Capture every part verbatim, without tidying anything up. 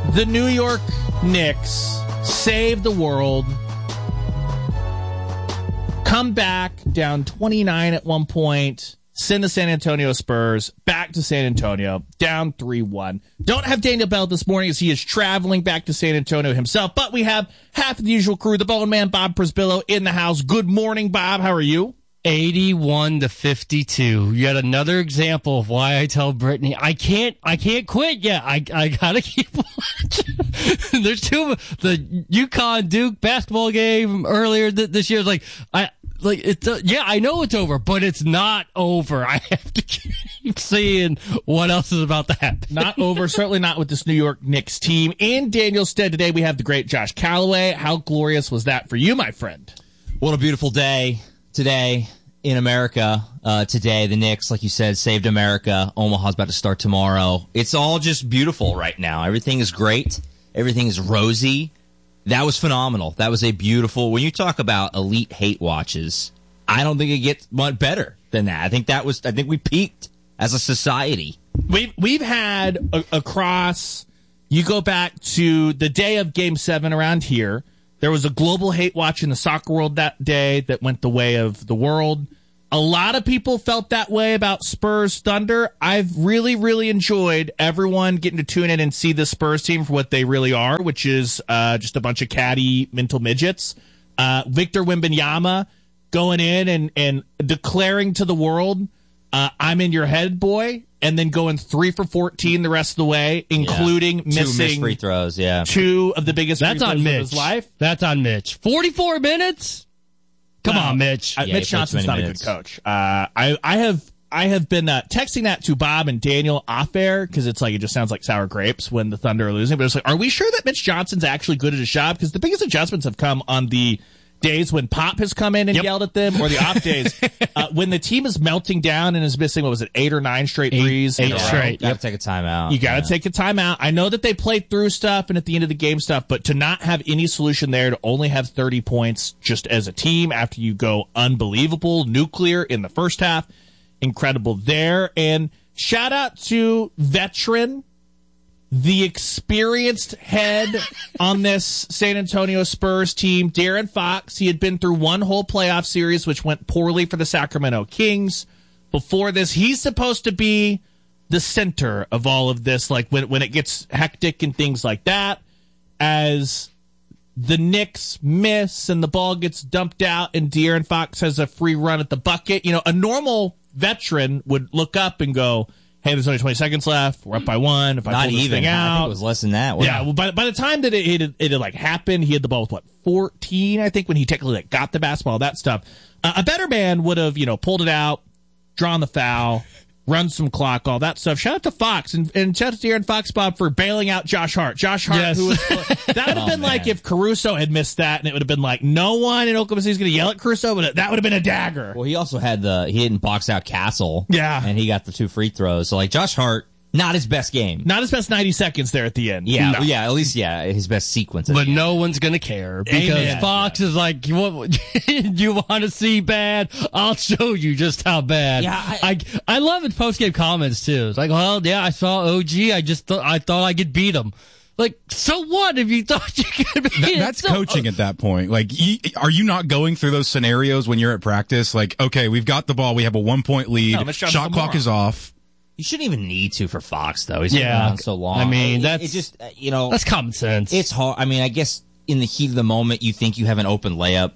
The New York Knicks save the world. Come back down twenty-nine at one point. Send the San Antonio Spurs back to San Antonio, down three one. Don't have Daniel Bell this morning as he is traveling back to San Antonio himself, but we have half of the usual crew, the Bone Man, Bob Prisbillo, in the house. Good morning, Bob. How are you? eighty-one to fifty-two. Yet another example of why I tell Brittany, I can't, I can't quit yet. I, I gotta keep watching. There's two, the UConn Duke basketball game earlier th- this year. Like, I, like, it's, uh, yeah, I know it's over, but it's not over. I have to keep seeing what else is about to happen. Not over, certainly not with this New York Knicks team. In Daniel's stead today, we have the great Josh Calloway. How glorious was that for you, my friend? What a beautiful day today in America. Uh, today, the Knicks, like you said, saved America. Omaha's about to start tomorrow. It's all just beautiful right now. Everything is great. Everything is rosy. That was phenomenal. That was a beautiful, when you talk about elite hate watches, I don't think it gets much better than that. I think that was, I think we peaked as a society. We've, we've had a, across, you go back to the day of game seven around here, there was a global hate watch in the soccer world that day that went the way of the world. A lot of people felt that way about Spurs Thunder. I've really, really enjoyed everyone getting to tune in and see the Spurs team for what they really are, which is uh, just a bunch of catty mental midgets. Uh, Victor Wembanyama going in and, and declaring to the world, uh, I'm in your head, boy, and then going three for fourteen the rest of the way, including yeah. missing two missed free throws, yeah. two of the biggest That's free throws on Mitch. of his life. That's on Mitch. forty-four minutes? Come No. on, Mitch. Uh, Yeah, Mitch he played Johnson's too not many a minutes. good coach. Uh, I, I have I have been uh, texting that to Bob and Daniel off air because it's like it just sounds like sour grapes when the Thunder are losing. But it's like, are we sure that Mitch Johnson's actually good at his job? Because the biggest adjustments have come on the days when Pop has come in and Yep. yelled at them, or the off days uh, when the team is melting down and is missing, what was it, eight or nine straight Eight- threes? in eight a row. straight. You got to take a timeout. You got to yeah. take a timeout. I know that they played through stuff and at the end of the game stuff, but to not have any solution there, to only have thirty points just as a team after you go unbelievable nuclear in the first half, incredible there. And shout out to veteran, the experienced head on this San Antonio Spurs team, De'Aaron Fox. He had been through one whole playoff series, which went poorly for the Sacramento Kings. Before this, he's supposed to be the center of all of this, like when when it gets hectic and things like that, as the Knicks miss and the ball gets dumped out and De'Aaron Fox has a free run at the bucket. You know, a normal veteran would look up and go, hey, there's only twenty seconds left. We're up by one. If I Not pull this even. thing I think out. it was less than that. Yeah, well, by, by the time that it, it, had- it had like happened, he had the ball with what, fourteen, I think, when he technically like, got the basketball, that stuff. Uh, a better man would have, you know, pulled it out, drawn the foul, run some clock, all that stuff. Shout out to Fox and, and shout out to De'Aaron Fox, Bob, for bailing out Josh Hart. Josh Hart, Yes. who was, that would have Oh, been man. like if Caruso had missed that, and it would have been like no one in Oklahoma City is going to yell at Caruso, but that would have been a dagger. Well, he also had the, he didn't box out Castle. Yeah. And he got the two free throws. So, like, Josh Hart, not his best game. Not his best ninety seconds there at the end. Yeah, No. yeah, at least, yeah, his best sequence. at But the end. no one's going to care because Amen. Fox is like, you want, you want to see bad? I'll show you just how bad. Yeah, I, I, love his post-game comments too. It's like, well, yeah, I saw O G. I just thought, I thought I could beat him. Like, so what if you thought you could beat That, him? that's So- coaching at that point. Like, you, are you not going through those scenarios when you're at practice? Like, okay, we've got the ball. We have a one point lead. No, Mitch Johnson's Shot a clock moron. is off. You shouldn't even need to for Fox, though. He's been Yeah. around so long. I mean, It- that's- it just, uh, you know, That's common sense. it's hard. I mean, I guess in the heat of the moment, you think you have an open layup.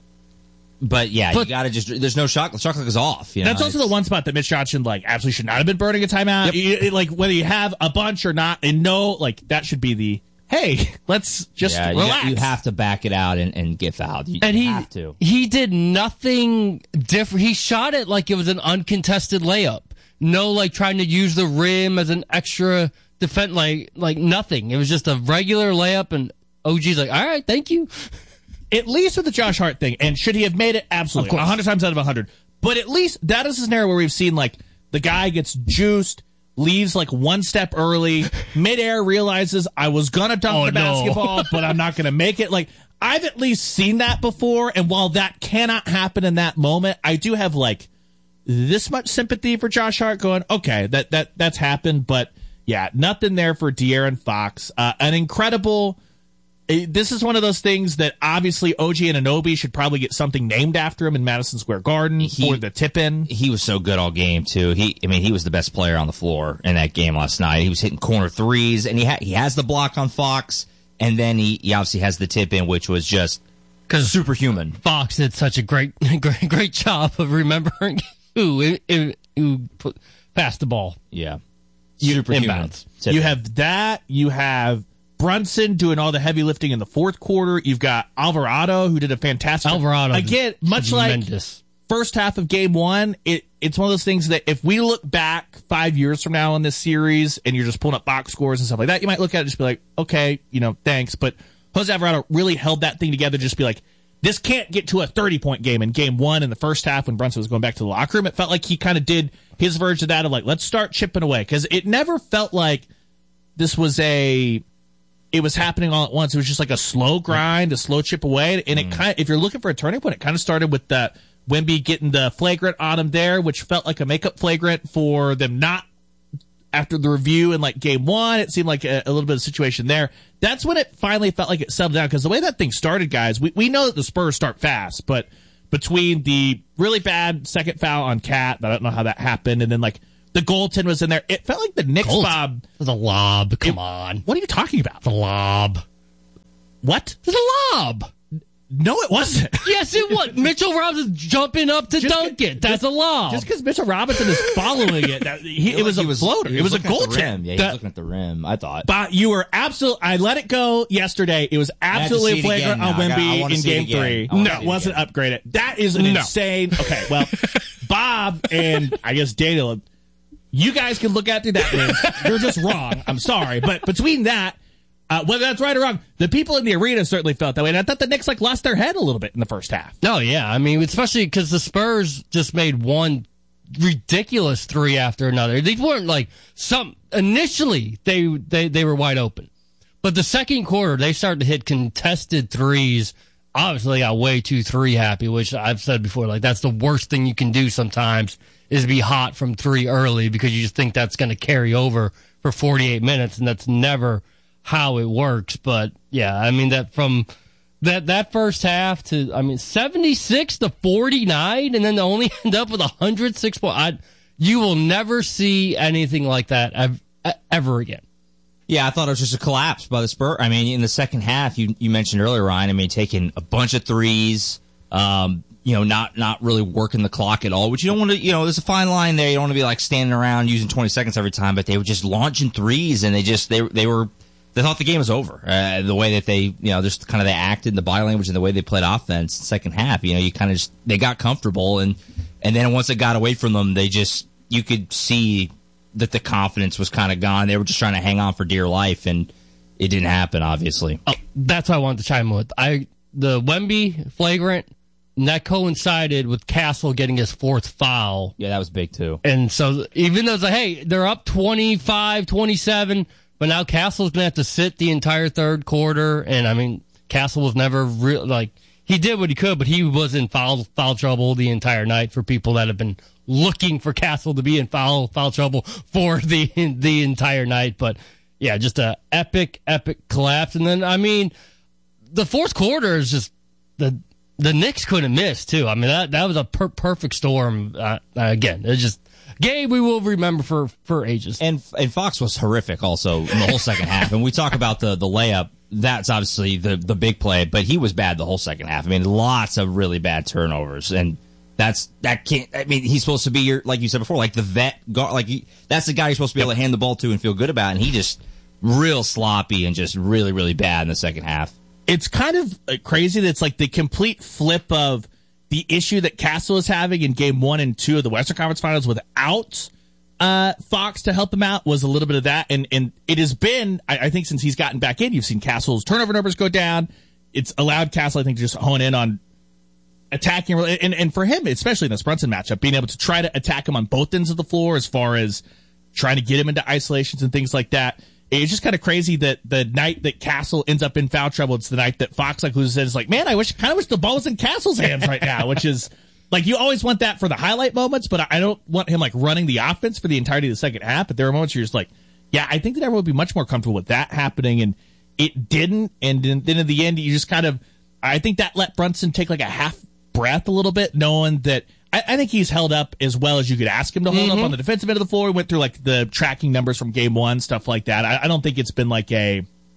But yeah, But- you gotta just, there's no shot, shot clock is off. You know? That's also the It's- one spot that Mitch Johnson like absolutely should not have been burning a timeout. You- it- like whether you have a bunch or not, and no, like that should be the hey, let's just yeah, you, relax. got- you have to back it out and, and get fouled. You, and you he have to. he did nothing different. He shot it like it was an uncontested layup. No, like trying to use the rim as an extra defense, like like nothing. It was just a regular layup, and O G's like, all right, thank you. At least with the Josh Hart thing, and should he have made it? Absolutely, Of course. a hundred times out of a hundred. But at least that is a scenario where we've seen like the guy gets juiced, leaves like one step early, midair realizes I was gonna dunk Oh, the no. basketball, but I'm not gonna make it. Like I've at least seen that before, and while that cannot happen in that moment, I do have like this much sympathy for Josh Hart going, okay, that, that, that's happened, but Yeah, nothing there for De'Aaron Fox. Uh, an incredible. This is one of those things that obviously O G Anunoby should probably get something named after him in Madison Square Garden He- for the tip-in. He was so good all game too. He, I mean, he was the best player on the floor in that game last night. He was hitting corner threes, and he ha- he has the block on Fox, and then he, he obviously has the tip in, which was just superhuman. Fox did such a great, great, great job of remembering who who, who put, passed the ball. Yeah, You- superhuman. inbounds. Tip You in. have that. You have Brunson doing all the heavy lifting in the fourth quarter. You've got Alvarado, who did a fantastic Alvarado, again, much tremendous. like first half of game one. It it's one of those things that if we look back five years from now in this series, and you're just pulling up box scores and stuff like that, you might look at it and just be like, okay, you know, thanks. But Jose Alvarado really held that thing together. Just be like, this can't get to a thirty point game in game one in the first half when Brunson was going back to the locker room. It felt like he kind of did his version of that of like, let's start chipping away, because it never felt like this was a. It was happening all at once. It was just like a slow grind, a slow chip away. And it kind of, if you're looking for a turning point, it kind of started with that Wemby getting the flagrant on him there, which felt like a makeup flagrant for them not after the review in like game one. It seemed like a, a little bit of situation there. That's when it finally felt like it settled down, because the way that thing started, guys, we, we know that the Spurs start fast, but between the really bad second foul on Cat, I don't know how that happened, and then like the goaltend was in there, it felt like the Knicks, Gold. Bob. It was a lob. Come It- on. What are you talking about? The lob. What? It was a lob. No, it wasn't. Yes, it was. Mitchell Robinson jumping up to Just- dunk it. That's just- a lob. Just because Mitchell Robinson is folling it, that, he, it was He a floater. he It was a looking at the goaltend. rim. Yeah, he That- was looking at the rim. I thought. But you were absolutely. I let it go yesterday. It was absolutely see it again flagrant on now. I gotta- I Wemby wanna in see it game again. three. I wanna No, see it it wasn't again. upgraded. That is an No. insane. Okay, well, Bob and I guess Daniel, you guys can look at through that lens. You're just wrong. I'm sorry, but between that. Uh, whether that's right or wrong, the people in the arena certainly felt that way. And I thought the Knicks like lost their head a little bit in the first half. No, yeah. I mean, especially because the Spurs just made one ridiculous three after another. They weren't like some initially they they they were wide open, but the second quarter they started to hit contested threes. Obviously, got way too three happy, which I've said before. Like that's the worst thing you can do sometimes is be hot from three early because you just think that's going to carry over for forty-eight minutes, and that's never how it works. But yeah, I mean that from that that first half to I mean seventy-six to forty-nine, and then to only end up with one hundred six points. I, you will never see anything like that ever, ever again. Yeah, I thought it was just a collapse by the Spurs. I mean, in the second half, you you mentioned earlier, Ryan. I mean, taking a bunch of threes, um, you know, not not really working the clock at all. Which you don't want to, you know, there's a fine line there. You don't want to be like standing around using twenty seconds every time. But they were just launching threes, and they just they they were. They thought the game was over. Uh, the way that they, you know, just kind of they acted, the body language, and the way they played offense. Second half, you know, you kind of just they got comfortable, and and then once it got away from them, they just you could see that the confidence was kind of gone. They were just trying to hang on for dear life, and it didn't happen. Obviously, Oh, that's what I wanted to chime in with. I the Wemby flagrant, and that coincided with Castle getting his fourth foul. yeah, that was big too. And so even though it's like, hey, they're up twenty-five, twenty-seven, but now Castle's going to have to sit the entire third quarter. And I mean, Castle was never real, like, he did what he could, but he was in foul, foul trouble the entire night for people that have been looking for Castle to be in foul, foul trouble for the, the entire night. But yeah, just a epic, epic collapse. And then, I mean, the fourth quarter is just the, the Knicks couldn't miss too. I mean, that, that was a per- perfect storm. Uh, again, it's just, game we will remember for, for ages. And and Fox was horrific also in the whole second half. And we talk about the the layup. That's obviously the the big play, but he was bad the whole second half. I mean, lots of really bad turnovers, and that's that can't. I mean, he's supposed to be your, like you said before, like the vet guard. Like he, that's the guy you're supposed to be able to hand the ball to and feel good about. And he just real sloppy and just really really bad in the second half. It's kind of uh, crazy that it's like the complete flip of the issue that Castle is having in game one and two of the Western Conference Finals without uh, Fox to help him out was a little bit of that. And, and it has been, I, I think since he's gotten back in, you've seen Castle's turnover numbers go down. It's allowed Castle, I think, to just hone in on attacking. And, and for him, especially in this Brunson matchup, being able to try to attack him on both ends of the floor as far as trying to get him into isolations and things like that. It's just kind of crazy that the night that Castle ends up in foul trouble, it's the night that Fox, like who says, like, man, I wish, kind of wish the ball was in Castle's hands right now, which is like, you always want that for the highlight moments, but I don't want him like running the offense for the entirety of the second half. But there are moments where you're just like, yeah, I think that everyone would be much more comfortable with that happening, and it didn't. And then, then in the end, you just kind of, I think that let Brunson take like a half breath a little bit, knowing that I, I think he's held up as well as you could ask him to hold Mm-hmm. up on the defensive end of the floor. He went through like the tracking numbers from game one, stuff like that. I, I don't think it's been like a,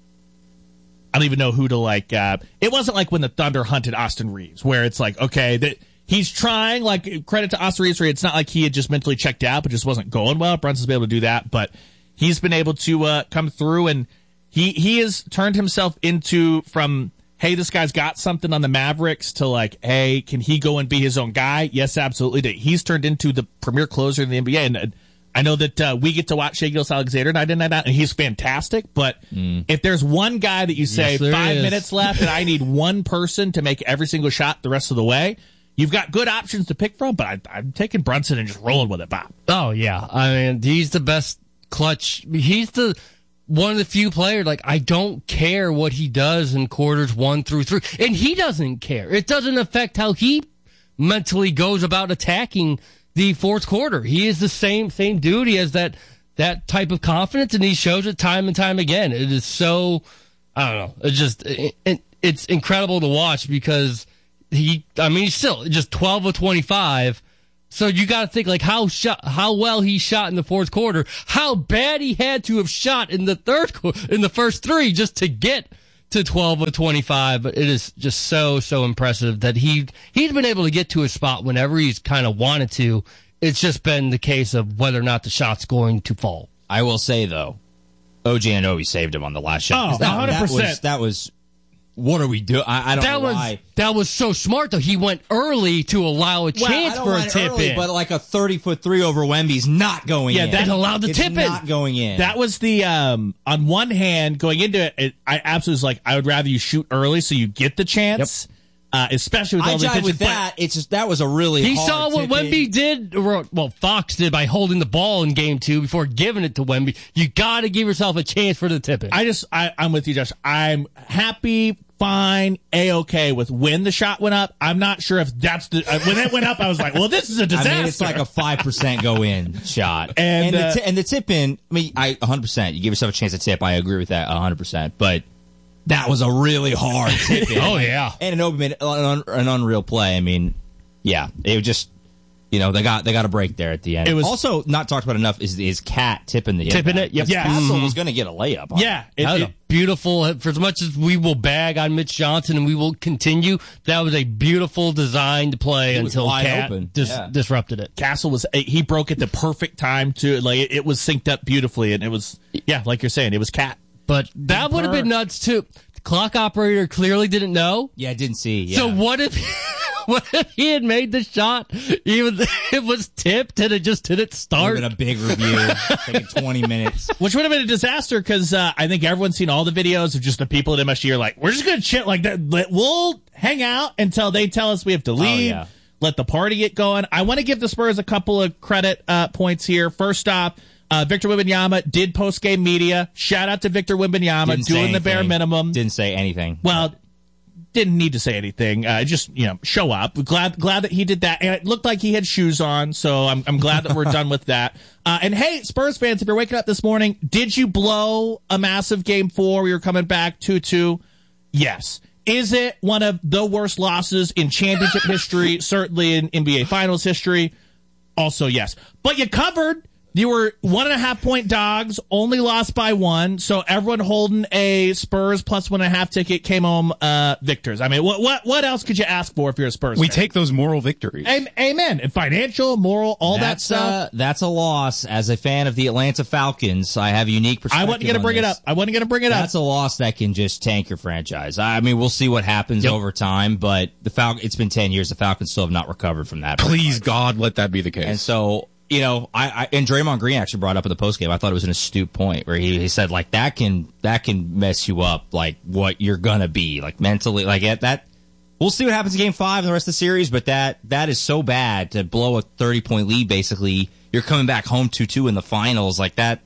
I don't even know who to like, uh, it wasn't like when the Thunder hunted Austin Reeves, where it's like, okay, that he's trying, like, credit to Austin Reeves, where it's not like he had just mentally checked out, but just wasn't going well. Brunson's been able to do that, but he's been able to uh, come through, and he, he has turned himself into, from, hey, this guy's got something on the Mavericks, to like, hey, can he go and be his own guy? Yes, absolutely. He's turned into the premier closer in the N B A, and uh, I know that uh, we get to watch Shai Gilgeous-Alexander night in, night out, and he's fantastic, but mm. if there's one guy that you say, yes, five is. minutes left, and I need one person to make every single shot the rest of the way, you've got good options to pick from, but I, I'm taking Brunson and just rolling with it, Bob. Oh, yeah. I mean, he's the best clutch. He's the one of the few players, like, I don't care what he does in quarters one through three. And he doesn't care. It doesn't affect how he mentally goes about attacking the fourth quarter. He is the same same dude. He has that, that type of confidence, and he shows it time and time again. It is so, I don't know, it's just, it, it, it's incredible to watch, because he, I mean, he's still just twelve of twenty-five. So you got to think, like, how shot, how well he shot in the fourth quarter, how bad he had to have shot in the third quarter, in the first three, just to get to twelve of twenty-five. But it is just so, so impressive that he, he's been able to get to a spot whenever he's kind of wanted to. It's just been the case of whether or not the shot's going to fall. I will say, though, O G Anunoby saved him on the last shot. Oh, that, one hundred percent. That was, that was, what are we doing? I, I don't that know was, why. That was so smart, though. He went early to allow a Well, chance I don't for a mind tip early, in. But like a thirty-foot three over Wemby's not going Yeah, in. that allowed the it's tip in. not going in. That was the, um, on one hand, going into it, it, I absolutely was like, I would rather you shoot early so you get the chance, uh, especially with I all the jive attention. with that. It's just, that was a really He hard saw what tip in. Wemby did, or, well, Fox did by holding the ball in game two before giving it to Wemby. You got to give yourself a chance for the tip in. I just, I, I'm with you, Josh. I'm happy, fine, A-okay with when the shot went up. I'm not sure if that's the, uh, when it went up, I was like, well, this is a disaster. I mean, it's like a five percent go in shot. And, and, uh, the t- and the tip in, I mean, I one hundred percent. You give yourself a chance to tip. I agree with that one hundred percent. But that was a really hard tip in. Oh, yeah. And Anunoby made an, un- an unreal play. I mean, yeah, it was just, you know, they got they got a break there at the end. It was also not talked about enough is is Cat tipping the Tipping inbound. it, yep. Because Yeah. Castle Mhm. was going to get a layup. On yeah. it. It, That was it- a beautiful, for as much as we will bag on Mitch Johnson and we will continue, that was a beautiful designed play It was until wide Cat open. dis- Yeah. disrupted it. Castle was, he broke at the perfect time to, like, it, it was synced up beautifully, and it was, yeah, like you're saying, it was Cat. But that would have been nuts, too. The clock operator clearly didn't know. Yeah, I didn't see. Yeah. So what if what if he had made the shot, even it was tipped and it just didn't Would start? have been a big review, taking twenty minutes. Which would have been a disaster, because uh, I think everyone's seen all the videos of just the people at M S G are like, we're just going to chill. Like, that. Let- we'll hang out until they tell us we have to leave. yeah. Let the party get going. I want to give the Spurs a couple of credit uh, points here. First off, uh, Victor Wembanyama did post-game media. Shout out to Victor Wembanyama Didn't say doing the bare anything. minimum. Didn't say anything. Well, didn't need to say anything. Uh, just, you know, show up. Glad glad that he did that. And it looked like he had shoes on, so I'm I'm glad that we're done with that. Uh, and hey, Spurs fans, if you're waking up this morning, did you blow a massive game four? We were coming back two two. Yes. Is it one of the worst losses in championship history? Certainly in N B A Finals history. Also, yes. But you covered. You were one and a half point dogs, only lost by one. So everyone holding a Spurs plus one and a half ticket came home uh, victors. I mean, what what what else could you ask for if you're a Spurs We fan? take those moral victories. Am- Amen. And financial, moral, all that's, that stuff. Uh, that's a loss. As a fan of the Atlanta Falcons, I have a unique I perspective. wasn't going to on bring it this. up. I wasn't going to bring it up. That's a loss that can just tank your franchise. I mean, we'll see what happens Yep. over time, but the Fal- it's been ten years. The Falcons still have not recovered from that. Please, God, let that be the case. And so, you know, I, I and Draymond Green actually brought up in the postgame. I thought it was an astute point where he, he said like that can that can mess you up, like what you're gonna be, like mentally, like at that. We'll see what happens in Game Five and the rest of the series, but that that is so bad to blow a thirty point lead. Basically, you're coming back home two two in the finals, like that.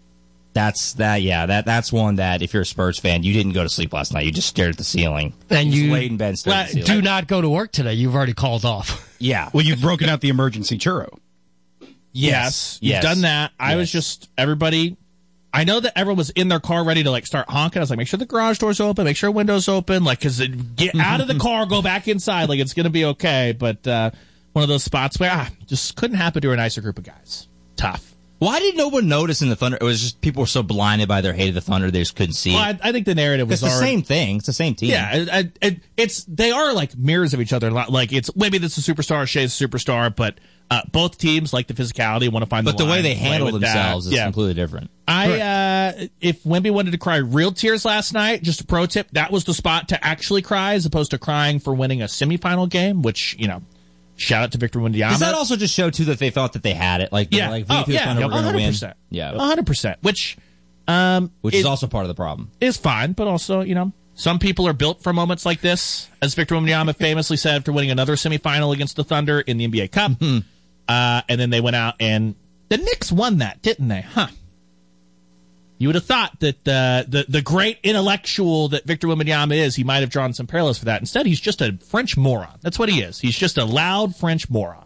That's that. Yeah, that that's one that if you're a Spurs fan, you didn't go to sleep last night. You just stared at the ceiling. And Just you laid in bed, stared Well, at the ceiling. do not go to work today. You've already called off. Yeah. Well, you've broken out the emergency churro. yes. You've Yes. done that. I was Yes. just, everybody, I know that everyone was in their car ready to like start honking. I was like, make sure the garage door's open, make sure windows open, like, cause it, get out of the car, go back inside, like it's gonna be okay. But uh, one of those spots where ah, just couldn't happen to a nicer group of guys. Tough. Why did no one notice in the Thunder? It was just people were so blinded by their hate of the Thunder they just couldn't see. Well, I, I think the narrative was it's the already, same thing. It's the same team. Yeah, it, it, it, it's they are like mirrors of each other. Like it's maybe this is a superstar, Shea's a superstar, but uh, both teams like the physicality, want to find. But the, the way line, they handle with themselves that. is yeah. completely different. I uh, if Wemby wanted to cry real tears last night, just a pro tip, that was the spot to actually cry as opposed to crying for winning a semifinal game. Which you know, shout out to Victor Wembanyama. Does that also just show too that they thought that they had it? Like, yeah, like oh, the yeah, Thunder were going to one hundred win. percent. Yeah, one hundred percent. Which, um, which is also part of the problem. Is fine, but also you know. Some people are built for moments like this, as Victor Wembanyama famously said after winning another semifinal against the Thunder in the N B A Cup. uh, and then they went out and the Knicks won that, didn't they? Huh. You would have thought that uh, the the great intellectual that Victor Wembanyama is, he might have drawn some parallels for that. Instead, he's just a French moron. That's what he is. He's just a loud French moron.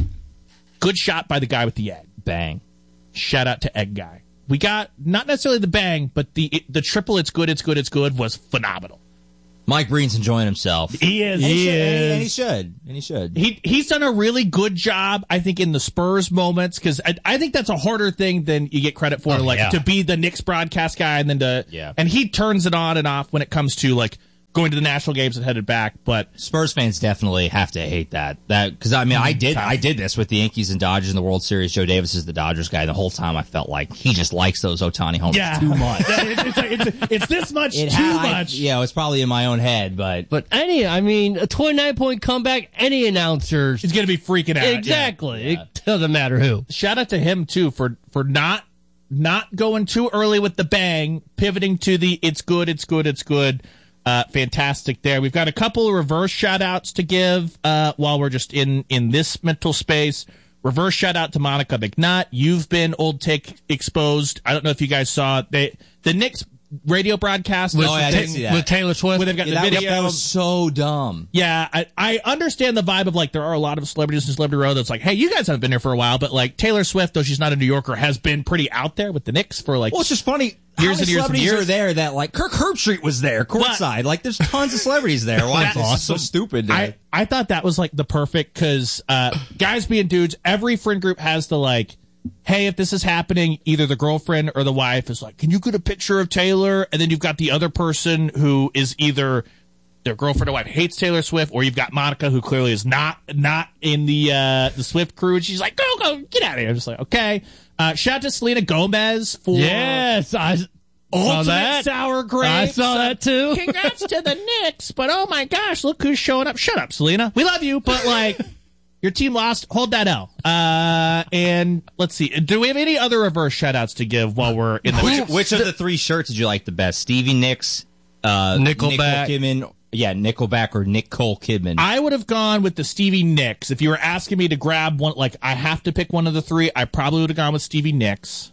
Good shot by the guy with the egg. Bang. Shout out to Egg Guy. We got not necessarily the bang, but the the triple it's good, it's good, it's good was phenomenal. Mike Breen's enjoying himself. He is. And he, He should, is. and he should. And he should. He he's done a really good job, I think, in the Spurs moments because I, I think that's a harder thing than you get credit for, Oh, like yeah. to be the Knicks broadcast guy and then to Yeah. and he turns it on and off when it comes to like going to the national games and headed back. But Spurs fans definitely have to hate that. That because I mean I did tough. I did this with the Yankees and Dodgers in the World Series. Joe Davis is the Dodgers guy. The whole time I felt like he just likes those Ohtani homers yeah, too much. it's, it's, it's, it's this much It too had- I- much. yeah, it was probably in my own head, but But any, I mean, a twenty-nine point comeback, any announcer. He's gonna be freaking out. yeah. Exactly. It doesn't matter who. Shout out to him too for for not not going too early with the bang, pivoting to the it's good, it's good, it's good. Uh, fantastic there. We've got a couple of reverse shout outs to give uh, while we're just in in this mental space. Reverse shout out to Monica McNutt. You've been old take exposed. I don't know if you guys saw it. They the Knicks radio broadcast Oh, yeah, I did see that. With Taylor Swift. where they've got yeah, the that, video. that was so dumb. Yeah, I, I understand the vibe of like there are a lot of celebrities in Celebrity Row that's like, hey, you guys haven't been here for a while, but like Taylor Swift, though she's not a New Yorker, has been pretty out there with the Knicks for like Well, it's just funny. Years How and many years and celebrities years. are there that like Kirk Herbstreit was there courtside? Like there's tons of celebrities there. Why That's is this awesome. so stupid? I, I thought that was like the perfect because uh, guys being dudes, every friend group has the like, hey, if this is happening, either the girlfriend or the wife is like, can you get a picture of Taylor? And then you've got the other person who is either their girlfriend or wife hates Taylor Swift, or you've got Monica who clearly is not not in the uh, the Swift crew, and she's like, go go get out of here. I'm just like, okay. Uh, shout out to Selena Gomez for Yes, I saw ultimate that. sour grapes. I saw that too. Congrats to the Knicks, but oh my gosh, look who's showing up. Shut up, Selena. We love you, but like, your team lost. Hold that L. Uh, and let's see. Do we have any other reverse shout-outs to give while we're in the Which, which of the three shirts did you like the best? Stevie Nicks, uh, Nickelback. Nicole Kidman, yeah, Nickelback or Nicole Kidman. I would have gone with the Stevie Nicks. If you were asking me to grab one, like, I have to pick one of the three, I probably would have gone with Stevie Nicks.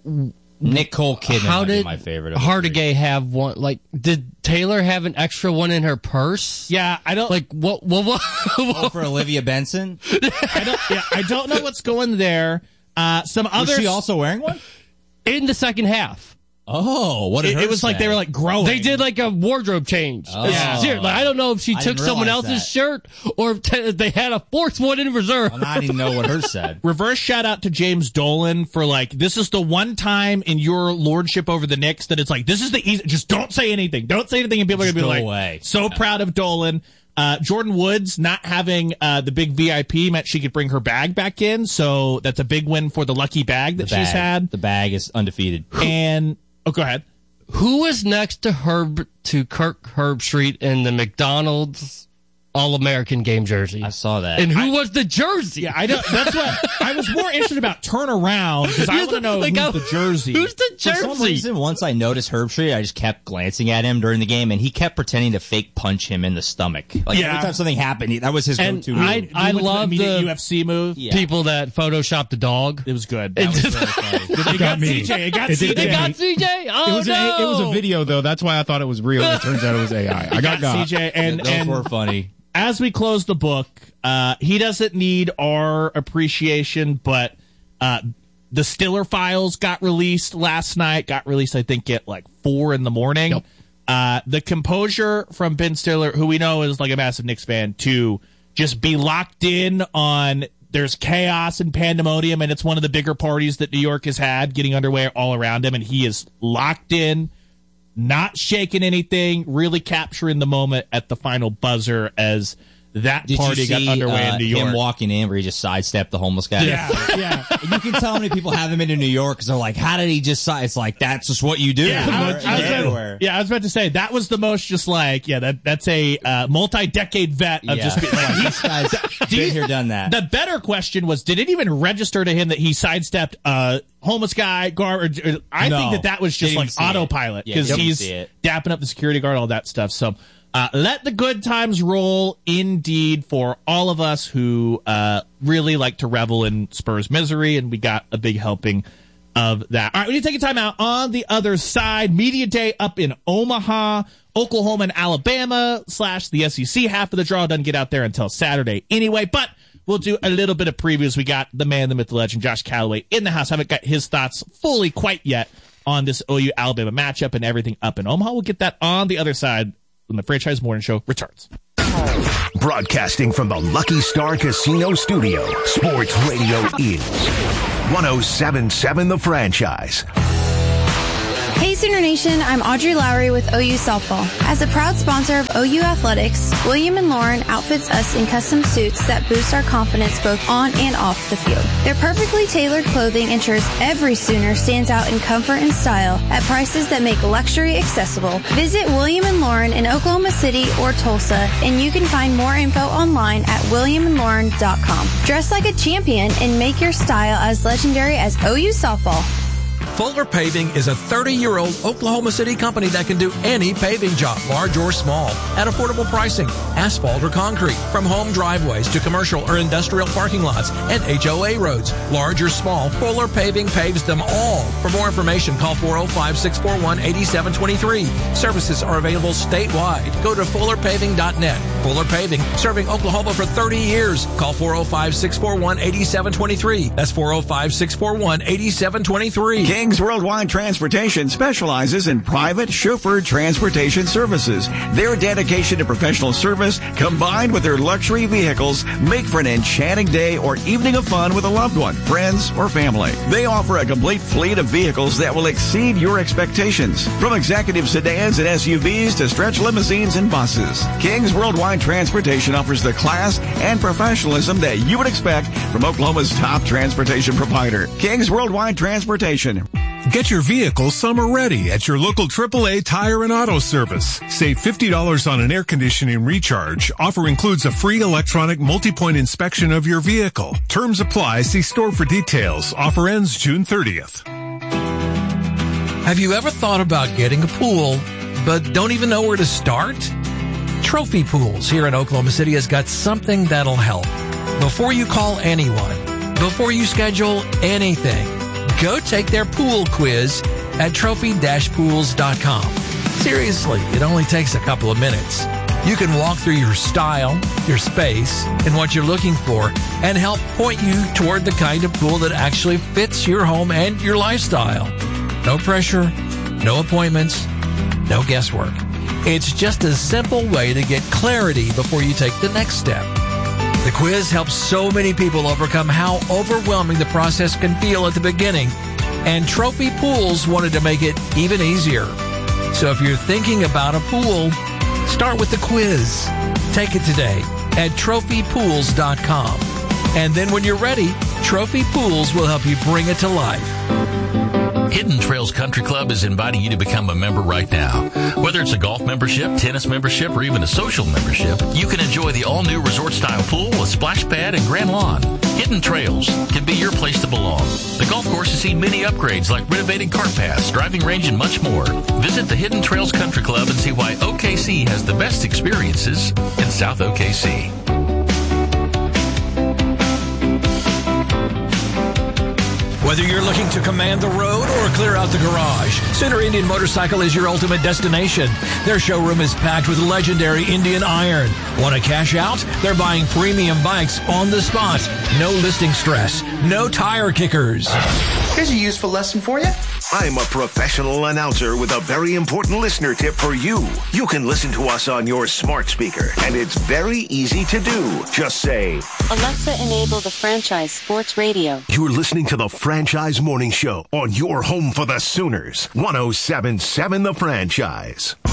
Nicole Kidman How might be did my favorite. Of the three. Hardegay have one? Like, did Taylor have an extra one in her purse? Yeah, I don't Like, what? What? what, Oh, for Olivia Benson? I don't, yeah, I don't know what's going there. Uh, some Was others. she also wearing one? in the second half? Oh, what did it, hers it was like say? they were like growing. They did like a wardrobe change. Oh. Yeah. Seriously, like, I don't know if she I took didn't someone realize else's that. shirt or if t- they had a fourth one in reserve. And I didn't even know what hers said. Reverse shout out to James Dolan for like, this is the one time in your lordship over the Knicks that it's like, this is the easy, just don't say anything. Don't say anything and people Just are going to be go like, away. so proud of Dolan. Uh, Jordan Woods not having uh, the big V I P meant she could bring her bag back in. So that's a big win for the lucky bag that The bag. she's had. The bag is undefeated. And, oh, go ahead. Who was next to Herb to Kirk Herbstreit in the McDonald's All-American game jersey? I saw that. And who was the jersey? Yeah, I don't, that's what, I was more interested about turnaround because I want to know Like, who's how- the jersey. Who's the For some jersey? reason, once I noticed Herbstreit, I just kept glancing at him during the game, and he kept pretending to fake punch him in the stomach. Like Yeah. every time something happened, he, that was his And go-to move. I- I You went to love immediate the- U F C move. Yeah. People that photoshopped the dog. It was good. It That was just- really funny. It It got got me. C J. It got It C did J. They get got me. C J. Oh It was no! a, it was a video though. That's why I thought it was real. It turns out it was A I. I got got. C J and Those and were funny. as we close the book, uh, he doesn't need our appreciation, but uh, the Stiller files got released last night. Got released, I think, at like four in the morning. Yep. Uh, the composure from Ben Stiller, who we know is like a massive Knicks fan, to just be locked in on there's chaos and pandemonium, and it's one of the bigger parties that New York has had getting underway all around him, and he is locked in, not shaking anything, really capturing the moment at the final buzzer as that Did party you see, got underway uh, in New York. him walking in where he just sidestepped the homeless guy? Yeah, yeah. You can tell how many people haven't been to New York because they're like, how did he just side? It's like, that's just what you do. Yeah, I was, I was everywhere. about, yeah, I was about to say that was the most just like, yeah, that that's a uh, multi-decade vet of Yeah. just being like, This guy's do you- been here, done that. The better question was, did it even register to him that he sidestepped a homeless guy? Guard? Or, or- I No. think that that was just Didn't like see it. autopilot Yeah, because didn't he's see it. dapping up the security guard, all that stuff. So uh, let the good times roll, indeed, for all of us who uh, really like to revel in Spurs misery, and we got a big helping of that. All right, we need to take a time out. On the other side, Media Day up in Omaha. Oklahoma and Alabama slash the S E C half of the draw doesn't get out there until Saturday anyway, but we'll do a little bit of previews. We got the man, the myth, the legend, Josh Calloway in the house. Haven't got his thoughts fully quite yet on this O U Alabama matchup and everything up in Omaha. We'll get that on the other side when the Franchise Morning Show returns. Broadcasting from the Lucky Star Casino Studio, Sports Radio is one oh seven point seven The Franchise. Hey Sooner Nation, I'm Audrey Lowry with O U Softball. As a proud sponsor of O U Athletics, William and Lauren outfits us in custom suits that boost our confidence both on and off the field. Their perfectly tailored clothing ensures every Sooner stands out in comfort and style at prices that make luxury accessible. Visit William and Lauren in Oklahoma City or Tulsa, and you can find more info online at william and lauren dot com. Dress like a champion and make your style as legendary as O U Softball. Fuller Paving is a thirty-year-old Oklahoma City company that can do any paving job, large or small, at affordable pricing, asphalt or concrete, from home driveways to commercial or industrial parking lots and H O A roads. Large or small, Fuller Paving paves them all. For more information, call four oh five, six four one, eight seven two three. Services are available statewide. Go to fuller paving dot net. Fuller Paving, serving Oklahoma for thirty years. Call four oh five, six four one, eight seven two three. That's four oh five, six four one, eight seven two three. King's Worldwide Transportation specializes in private chauffeur transportation services. Their dedication to professional service, combined with their luxury vehicles, make for an enchanting day or evening of fun with a loved one, friends, or family. They offer a complete fleet of vehicles that will exceed your expectations, from executive sedans and S U Vs to stretch limousines and buses. King's Worldwide Transportation offers the class and professionalism that you would expect from Oklahoma's top transportation provider, King's Worldwide Transportation. Get your vehicle summer ready at your local triple A Tire and Auto Service. Save fifty dollars on an air conditioning recharge. Offer includes a free electronic multi-point inspection of your vehicle. Terms apply. See store for details. Offer ends June thirtieth. Have you ever thought about getting a pool, but don't even know where to start? Trophy Pools here in Oklahoma City has got something that'll help. Before you call anyone, before you schedule anything, go take their pool quiz at trophy dash pools dot com. Seriously, it only takes a couple of minutes. You can walk through your style, your space, and what you're looking for, and help point you toward the kind of pool that actually fits your home and your lifestyle. No pressure, no appointments, no guesswork. It's just a simple way to get clarity before you take the next step. The quiz helps so many people overcome how overwhelming the process can feel at the beginning, and Trophy Pools wanted to make it even easier. So if you're thinking about a pool, start with the quiz. Take it today at trophy pools dot com. And then when you're ready, Trophy Pools will help you bring it to life. Hidden Trails Country Club is inviting you to become a member right now. Whether it's a golf membership, tennis membership, or even a social membership, you can enjoy the all-new resort-style pool with splash pad and grand lawn. Hidden Trails can be your place to belong. The golf course has seen many upgrades like renovated cart paths, driving range, and much more. Visit the Hidden Trails Country Club and see why O K C has the best experiences in South O K C. Whether you're looking to command the road or clear out the garage, Sooner Indian Motorcycle is your ultimate destination. Their showroom is packed with legendary Indian iron. Want to cash out? They're buying premium bikes on the spot. No listing stress. No tire kickers. Here's a useful lesson for you. I'm a professional announcer with a very important listener tip for you. You can listen to us on your smart speaker, and it's very easy to do. Just say, Alexa, enable the Franchise Sports Radio. You're listening to the Franchise Morning Show on your home for the Sooners. one oh seven point seven The Franchise.